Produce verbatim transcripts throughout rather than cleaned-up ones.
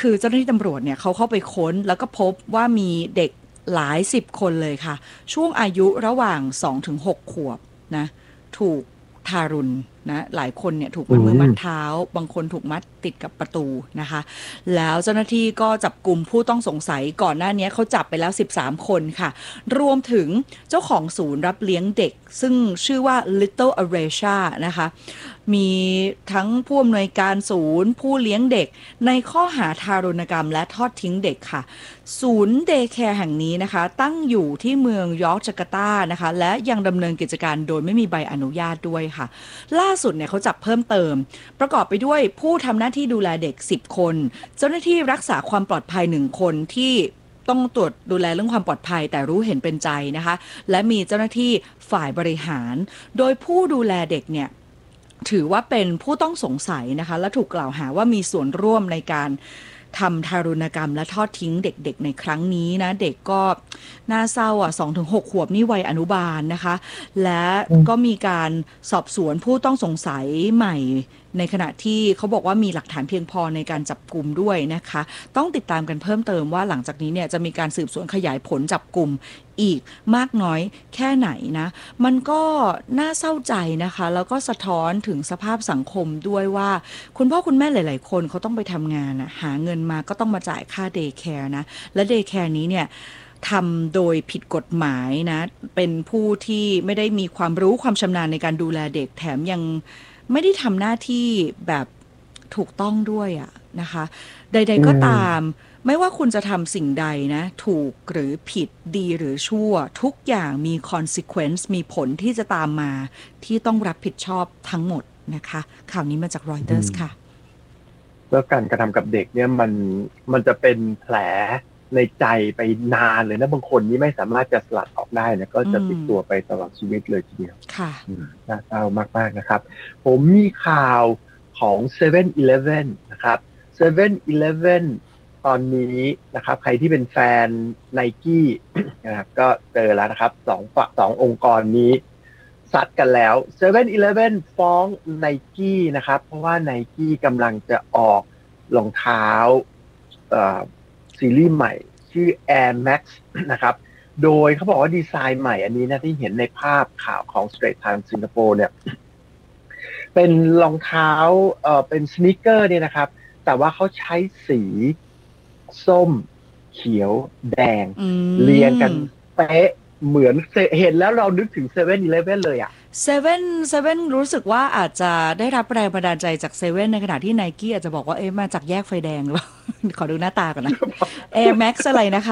คือเจ้าหน้าที่ตำรวจเนี่ยเขาเข้าไปค้นแล้วก็พบว่ามีเด็กหลายสิบคนเลยค่ะช่วงอายุระหว่างสองถึงหกขวบนะถูกทารุณนะหลายคนเนี่ยถูกอืมัดมือมัดมเท้าบางคนถูกมัดติดกับประตูนะคะแล้วเจ้าหน้าที่ก็จับกลุ่มผู้ต้องสงสัยก่อนหน้านี้เขาจับไปแล้วสิบสามคนค่ะรวมถึงเจ้าของศูนย์รับเลี้ยงเด็กซึ่งชื่อว่า Little Aresha นะคะมีทั้งผู้อำนวยการศูนย์ผู้เลี้ยงเด็กในข้อหาทารุณกรรมและทอดทิ้งเด็กค่ะศูนย์เดย์แคร์แห่งนี้นะคะตั้งอยู่ที่เมืองยอร์กจาการ์ตานะคะและยังดำเนินกิจการโดยไม่มีใบอนุญาตด้วยค่ะล่าสุดเนี่ยเขาจับเพิ่มเติมประกอบไปด้วยผู้ทำหน้าที่ดูแลเด็กสิบคนเจ้าหน้าที่รักษาความปลอดภัยหนึ่งคนที่ต้องตรวจดูแลเรื่องความปลอดภัยแต่รู้เห็นเป็นใจนะคะและมีเจ้าหน้าที่ฝ่ายบริหารโดยผู้ดูแลเด็กเนี่ยถือว่าเป็นผู้ต้องสงสัยนะคะและถูกกล่าวหาว่ามีส่วนร่วมในการทำทารุณกรรมและทอดทิ้งเด็กๆในครั้งนี้นะเด็กก็น่าเศร้าอ่ะสองถึงหกขวบนี่วัยอนุบาลนะคะและก็มีการสอบสวนผู้ต้องสงสัยใหม่ในขณะที่เขาบอกว่ามีหลักฐานเพียงพอในการจับกลุ่มด้วยนะคะต้องติดตามกันเพิ่มเติมว่าหลังจากนี้เนี่ยจะมีการสืบสวนขยายผลจับกลุ่มอีกมากน้อยแค่ไหนนะมันก็น่าเศร้าใจนะคะแล้วก็สะท้อนถึงสภาพสังคมด้วยว่าคุณพ่อคุณแม่หลายๆคนเขาต้องไปทำงานนะหาเงินมาก็ต้องมาจ่ายค่าเดย์แคร์นะและเดย์แคร์นี้เนี่ยทำโดยผิดกฎหมายนะเป็นผู้ที่ไม่ได้มีความรู้ความชำนาญในการดูแลเด็กแถมยังไม่ได้ทำหน้าที่แบบถูกต้องด้วยอะนะคะใดอืๆก็ตามมไม่ว่าคุณจะทำสิ่งใดนะถูกหรือผิดดีหรือชั่วทุกอย่างมี consequence มีผลที่จะตามมาที่ต้องรับผิดชอบทั้งหมดนะคะข่าวนี้มาจากอื Reuters มค่ะแล้วการกระทำกับเด็กเนี่ยมันมันจะเป็นแผลในใจไปนานเลยนะบางคนนี่ไม่สามารถจะสลัดออกได้นะก็อืจะมติดตัวไปตลอดชีวิตเลยทีเดียวค่ะอืมน่าเศร้ามากๆนะครับผมมีข่าวของเซเว่นอีเลฟเว่นนะครับเซเว่นอีเลฟเว่นตอนนี้นะครับใครที่เป็นแฟนไนกี้นะครับก็เจอแล้วนะครับสองฝั่งสององค์กรนี้ซัดกันแล้วเซเว่นอีเลฟเว่นฟ้องไนกี้นะครับเพราะว่าไนกี้กำลังจะออกรองเท้าเอ่อซีรีส์ใหม่ชื่อ Air Max นะครับโดยเขาบอกว่าดีไซน์ใหม่อันนี้นะที่เห็นในภาพข่าวของ Straits Times สิงคโปร์เนี่ยเป็นรองเท้าเอ่อเป็นสนีกเกอร์เนี่ยนะครับแต่ว่าเขาใช้สีส้มเขียวแดงอืเรียงกัมนเป๊ะเหมือนเห็นแล้วเรานึกถึงเซเว่นอีเลฟเว่นเลยอ่ะเซเว่นเซเว่นรู้สึกว่าอาจจะได้รับแรงบันดาลใจจากเซเว่นในขณะที่ไนกี้อาจจะบอกว่าเอ๊ะมาจากแยกไฟแดงหรือเปล่าขอดูหน้าตาก่อนนะ Air Max อะไรนะคะ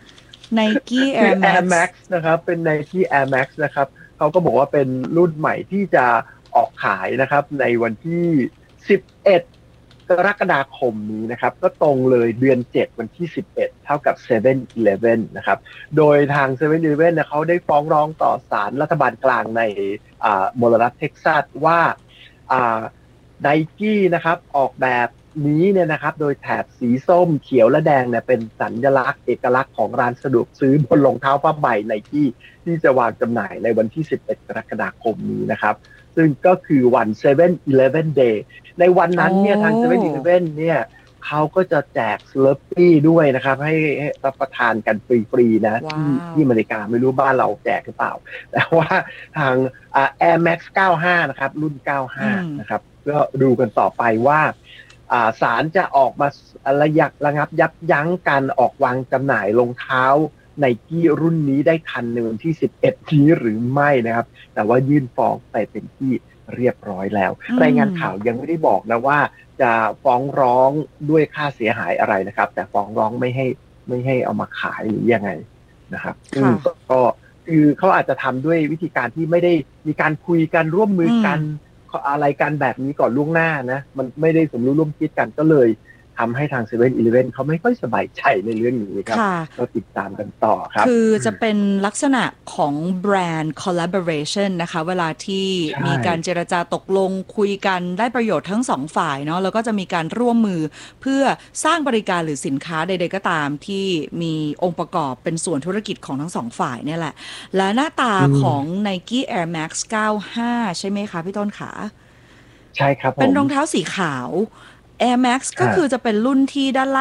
Nike คือ Air Air Max Max นะครับเป็น Nike Air Max นะครับเขาก็บอกว่าเป็นรุ่นใหม่ที่จะออกขายนะครับในวันที่สิบเอ็ดกรกฎาคมนี้นะครับก็ตรงเลยเดือนเจ็ดวันที่สิบเอ็ดเท่ากับเซเว่นอีเลฟเว่นนะครับโดยทางเซเว่นอีเลฟเว่นเขาได้ฟ้องร้องต่อศาลรัฐบาลกลางในอ่ามลรัฐเท็กซัสว่าอ่าไนกี้นะครับออกแบบนี้เนี่ยนะครับโดยแถบสีส้มเขียวและแดงเนี่ยเป็นสัญลักษณ์เอกลักษณ์ของร้านสะดวกซื้อบนรองเท้าผ้าใบไนกี้ที่จะวางจำหน่ายในวันที่สิบเอ็ดกรกฎาคมนี้นะครับซึ่งก็คือวัน เซเว่นอีเลฟเว่น Day ในวันนั้นเนี่ยทาง เซเว่นอีเลฟเว่น เนี่ยเขาก็จะแจกสเลอร์ปี้ด้วยนะครับให้ให้รับประทานกันฟรีๆนะว้าที่วที่อเมริกาไม่รู้บ้านเราแจกหรือเปล่าแต่ว่าทางอ่า Air Max เก้าสิบห้านะครับรุ่นเก้าสิบห้าอืมนะครับก็ดูกันต่อไปว่าอ่าศาลจะออกมาระยับระงับยับยั้งการออกวางจำหน่ายรองเท้าไนกี้รุ่นนี้ได้ทันในวันที่สิบเอ็ดนี้หรือไม่นะครับแต่ว่ายื่นฟ้องไปเป็นที่เรียบร้อยแล้วอืรายงานมข่าวยังไม่ได้บอกนะว่าจะฟ้องร้องด้วยค่าเสียหายอะไรนะครับแต่ฟ้องร้องไม่ให้ไม่ให้เอามาขายหรือยังไงนะครับซึ่งค่ะก็คือเขาอาจจะทำด้วยวิธีการที่ไม่ได้มีการคุยกันร่วมมืออืมกันอะไรกันแบบนี้ก่อนล่วงหน้านะมันไม่ได้สมรู้ร่วมคิดกันก็เลยทำให้ทางเซเว่นอีเลฟเว่นเขาไม่ค่อยสบายใจในเรื่องนี้ครับค่ะก็ติดตามกันต่อครับคือจะเป็นลักษณะของแบรนด์ collaboration นะคะเวลาที่ใช่มีการเจรจาตกลงคุยกันได้ประโยชน์ทั้งสองฝ่ายเนาะแล้วก็จะมีการร่วมมือเพื่อสร้างบริการหรือสินค้าใดๆก็ตามที่มีองค์ประกอบเป็นส่วนธุรกิจของทั้งสองฝ่ายเนี่ยแหละและหน้าตาอืของม Nike Air Max เก้าสิบห้าใช่ไหมคะพี่ต้นขาใช่ครับผมเป็นรองเท้าสีขาว Air Max ก็อ่าคือจะเป็นรุ่นที่ด้านล่าง